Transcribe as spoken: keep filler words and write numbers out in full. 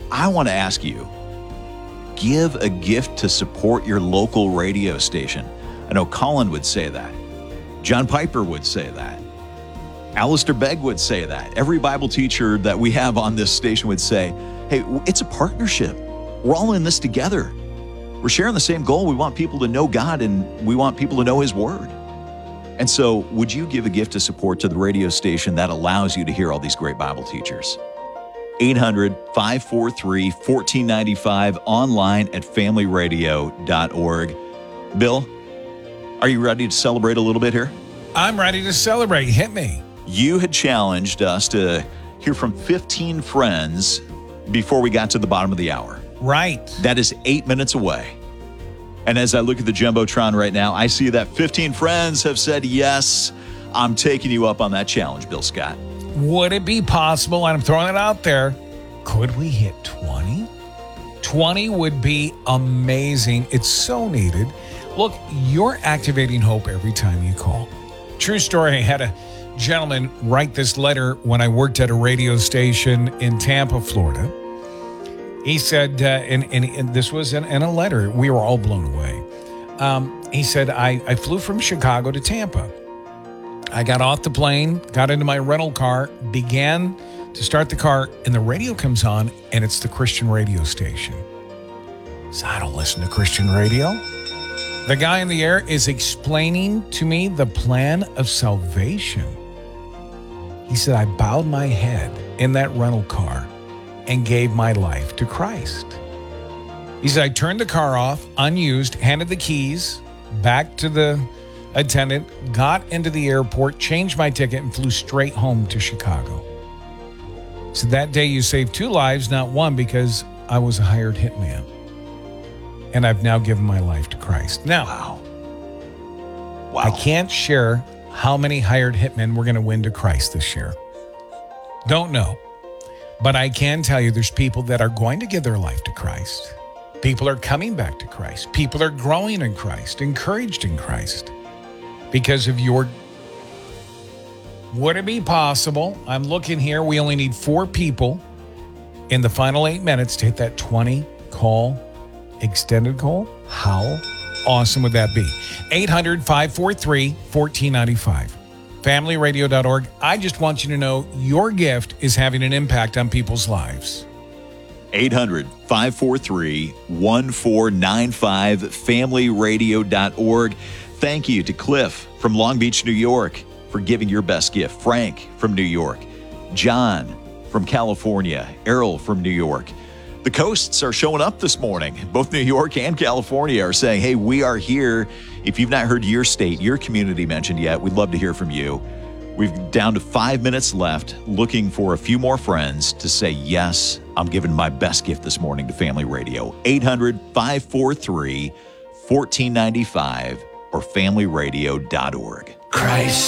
I want to ask you, give a gift to support your local radio station. I know Colin would say that. John Piper would say that. Alistair Begg would say that. Every Bible teacher that we have on this station would say, hey, it's a partnership. We're all in this together. We're sharing the same goal. We want people to know God, and we want people to know His Word. And so would you give a gift of support to the radio station that allows you to hear all these great Bible teachers? eight hundred, five four three, one four nine five, online at family radio dot org. Bill, are you ready to celebrate a little bit here? I'm ready to celebrate. Hit me. You had challenged us to hear from fifteen friends before we got to the bottom of the hour. Right. That is eight minutes away. And as I look at the Jumbotron right now, I see that fifteen friends have said, yes, I'm taking you up on that challenge, Bill Scott. Would it be possible, and I'm throwing it out there, could we hit twenty? twenty would be amazing. It's so needed. Look, you're activating hope every time you call. True story, I had a gentleman write this letter when I worked at a radio station in Tampa, Florida. He said, uh, and, and, and this was in, in a letter, we were all blown away. Um, he said, I, I flew from Chicago to Tampa. I got off the plane, got into my rental car, began to start the car, and the radio comes on, and it's the Christian radio station. So I don't listen to Christian radio. The guy in the air is explaining to me the plan of salvation. He said, I bowed my head in that rental car and gave my life to Christ. He said, I turned the car off, unused, handed the keys back to the attendant, got into the airport, changed my ticket, and flew straight home to Chicago. So that day you saved two lives, not one, because I was a hired hitman. And I've now given my life to Christ. Now, Wow. Wow. I can't share how many hired hitmen we're going to win to Christ this year. Don't know. But I can tell you there's people that are going to give their life to Christ. People are coming back to Christ. People are growing in Christ, encouraged in Christ because of your... Would it be possible? I'm looking here. We only need four people in the final eight minutes to hit that twenty call, extended call. How awesome would that be? eight hundred, five four three, one four nine five. family radio dot org. I just want you to know your gift is having an impact on people's lives. eight hundred, five four three, one four nine five, family radio dot org. Thank you to Cliff from Long Beach, New York, for giving your best gift. Frank from New York. John from California. Errol from New York. The coasts are showing up this morning. Both New York and California are saying, hey, we are here. If you've not heard your state, your community mentioned yet, we'd love to hear from you. We've down to five minutes left, looking for a few more friends to say, yes, I'm giving my best gift this morning to Family Radio. eight hundred, five four three, one four nine five or family radio dot org. Christ.